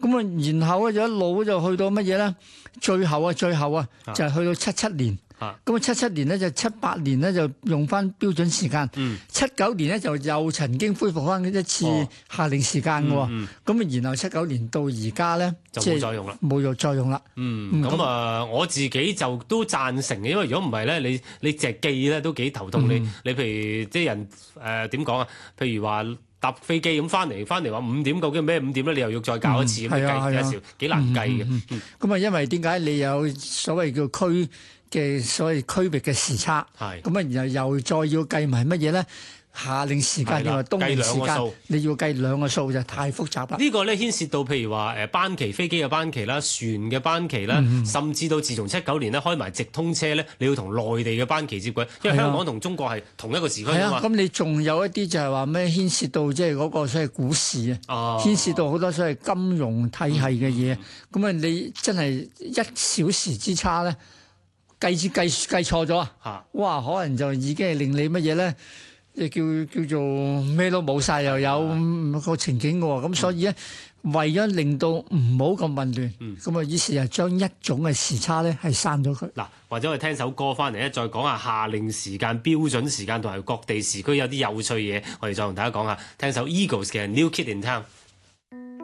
咁啊，然後咧就一路就去到乜嘢咧？最後啊，就係去到77年。咁啊，77年咧就78年咧就用翻標準時間。79年咧就又曾經恢復翻一次夏令時間嘅喎。咁啊，然後79年到而家咧就冇再用啦， 冇再用啦。 咁我自己就都贊成嘅，因為如果唔係咧，你隻記咧都幾頭痛。你譬如啲人點講啊？譬如話搭飛機咁翻嚟話5點，究竟咩5點咧？你又要再搞一次咁計，有時幾難計嘅。 咁啊，因為點解你有所謂叫區域嘅時差？咁啊，然後又再要計埋乜嘢咧？夏令時間定係冬令時間，你要計兩個數就太複雜啦。 呢個咧牽涉到譬如話班期飛機嘅班期啦、船嘅班期啦，甚至到自從79年咧開埋直通車咧，你要同內地嘅班期接軌，因為香港同中國係同一個時區啊嘛。 咁你仲有一啲就係話咩牽涉到即係嗰個所謂股市啊，牽涉到好多所謂金融體系嘅嘢。咁啊，你真係1小時之差咧，計錯咗啊！哇，可能就已經係令你乜嘢咧？叫做咩都冇晒，又有個情景嘅喎。咁所以咧，為咗令到唔好咁混亂，咁啊於是就將一種嘅時差咧係刪咗佢。 嗱，或者我哋聽首歌翻嚟咧，再講下夏令時間、標準時間同埋各地時區有啲有趣嘢，我哋再同大家講下。聽首 Eagles 嘅 New Kid in Town。